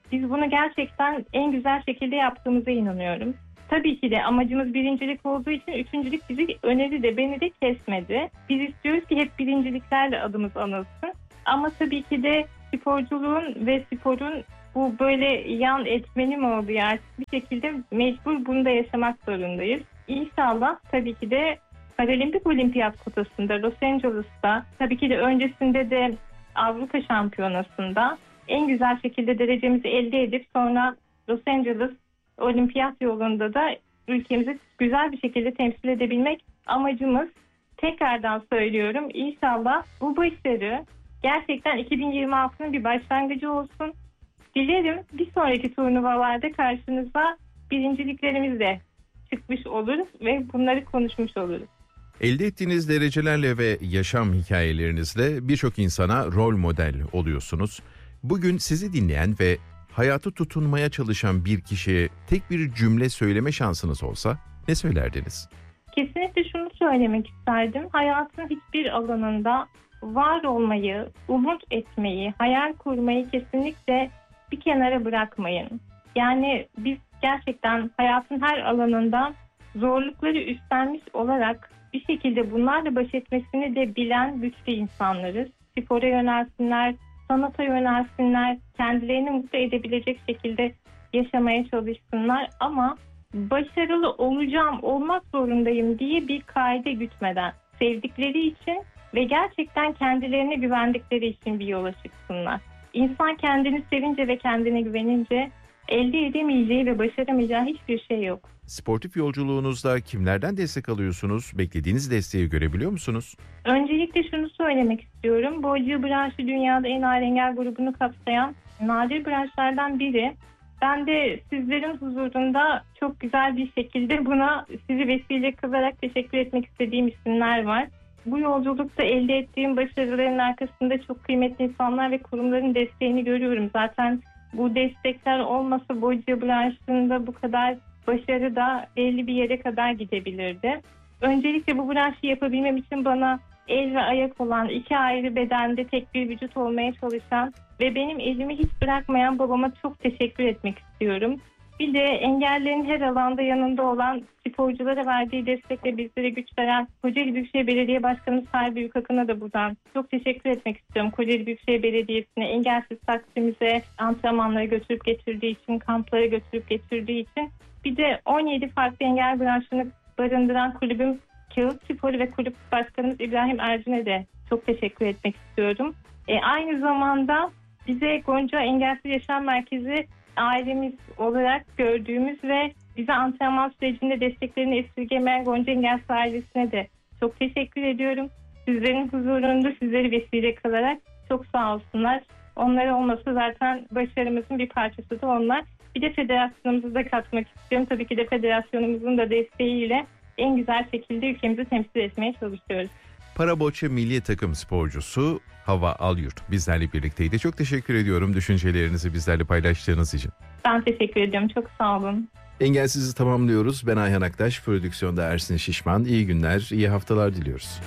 Biz bunu gerçekten en güzel şekilde yaptığımıza inanıyorum. Tabii ki de amacımız birincilik olduğu için üçüncülük bizi öneri de beni de kesmedi. Biz istiyoruz ki hep birinciliklerle adımız anılsın. Ama tabii ki de sporculuğun ve sporun bu böyle yan etmeni mi oldu ya? Bir şekilde mecbur bunu da yaşamak zorundayız. İnşallah tabii ki de Paralimpik Olimpiyat kotasında Los Angeles'ta, tabii ki de öncesinde de Avrupa Şampiyonası'nda en güzel şekilde derecemizi elde edip sonra Los Angeles Olimpiyat yolunda da ülkemizi güzel bir şekilde temsil edebilmek amacımız. Tekrardan söylüyorum, İnşallah bu başarı gerçekten iki bin yirmi altının bir başlangıcı olsun. Dilerim bir sonraki turnuvalarda karşınıza birinciliklerimizle çıkmış oluruz ve bunları konuşmuş oluruz. Elde ettiğiniz derecelerle ve yaşam hikayelerinizle birçok insana rol model oluyorsunuz. Bugün sizi dinleyen ve hayatı tutunmaya çalışan bir kişiye tek bir cümle söyleme şansınız olsa ne söylerdiniz? Kesinlikle şunu söylemek isterdim. Hayatın hiçbir alanında var olmayı, umut etmeyi, hayal kurmayı kesinlikle bir kenara bırakmayın. Yani biz gerçekten hayatın her alanında zorlukları üstlenmiş olarak bir şekilde bunlarla baş etmesini de bilen güçlü insanlarız. Spora yönelsinler, sanata yönelsinler, kendilerini mutlu edebilecek şekilde yaşamaya çalışsınlar. Ama başarılı olacağım, olmak zorundayım diye bir kaide gütmeden sevdikleri için ve gerçekten kendilerine güvendikleri için bir yola çıksınlar. İnsan kendini sevince ve kendine güvenince elde edemeyeceği ve başaramayacağı hiçbir şey yok. Sportif yolculuğunuzda kimlerden destek alıyorsunuz? Beklediğiniz desteği görebiliyor musunuz? Öncelikle şunu söylemek istiyorum. Boyacı branşı dünyada en ağır engel grubunu kapsayan nadir branşlardan biri. Ben de sizlerin huzurunda çok güzel bir şekilde buna sizi vesile kılarak teşekkür etmek istediğim isimler var. Bu yolculukta elde ettiğim başarıların arkasında çok kıymetli insanlar ve kurumların desteğini görüyorum. Zaten bu destekler olmasa boyacı branşında bu kadar başarı da belli bir yere kadar gidebilirdi. Öncelikle bu branşı yapabilmem için bana el ve ayak olan, iki ayrı bedende tek bir vücut olmaya çalışan ve benim elimi hiç bırakmayan babama çok teşekkür etmek istiyorum. Bir de engellerin her alanda yanında olan sporculara verdiği destekle bizlere güç veren Kocaeli Büyükşehir Belediye Başkanı Sayın Büyük Akın'a da buradan çok teşekkür etmek istiyorum. Kocaeli Büyükşehir Belediyesi'ne engelsiz Taksim'imize antrenmanlara götürüp getirdiği için, kamplara götürüp getirdiği için. Bir de on yedi farklı engel branşını barındıran kulübüm Kağıt Sporu ve kulüp başkanımız İbrahim Ercin'e de çok teşekkür etmek istiyorum. E, aynı zamanda bize Gonca Engelsiz Yaşam Merkezi ailemiz olarak gördüğümüz ve bize antrenman sürecinde desteklerini esirgemeyen Gonca Engelsiz ailesine de çok teşekkür ediyorum. Sizlerin huzurunda sizleri vesile kılarak çok sağ olsunlar. Onlar olmasa zaten başarımızın bir parçası da onlar. Bir de federasyonumuzu da katmak istiyorum. Tabii ki de federasyonumuzun da desteğiyle en güzel şekilde ülkemizi temsil etmeye çalışıyoruz. Paraboça milli takım sporcusu Hava Alyurt bizlerle birlikteydi. Çok teşekkür ediyorum düşüncelerinizi bizlerle paylaştığınız için. Ben teşekkür ediyorum. Çok sağ olun. Engelsiz'i tamamlıyoruz. Ben Ayhan Aktaş, prodüksiyonda Ersin Şişman. İyi günler, iyi haftalar diliyoruz.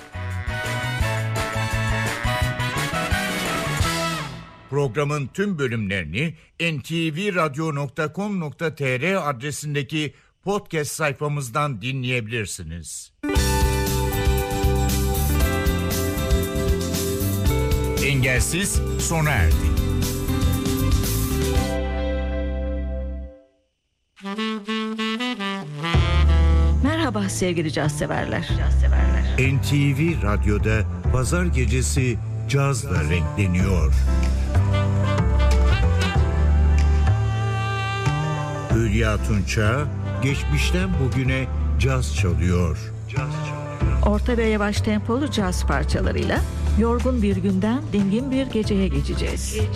Programın tüm bölümlerini en te ve radyo nokta com nokta tr adresindeki podcast sayfamızdan dinleyebilirsiniz. Engelsiz sona erdi. Merhaba sevgili caz severler. en te ve Radyo'da pazar gecesi cazla renkleniyor. Hülya Tunça geçmişten bugüne caz çalıyor. Orta ve yavaş tempolu caz parçalarıyla yorgun bir günden dingin bir geceye geçeceğiz.